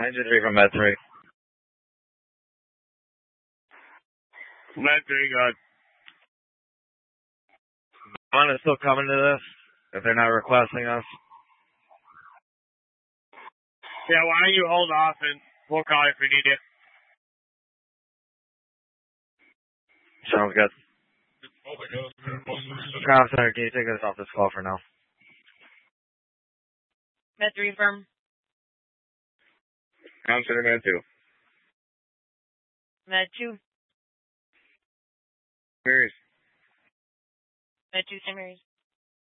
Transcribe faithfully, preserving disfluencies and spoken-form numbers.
Engine three from Med three. Med three, good. One is still coming to this, if they're not requesting us. Yeah, why don't you hold off and we'll call you if we need you. Sounds good. Comm Center, can you take us off this call for now? Med three firm. Comm Center, Med two. Med two. Marys. Med two, Saint Mary's.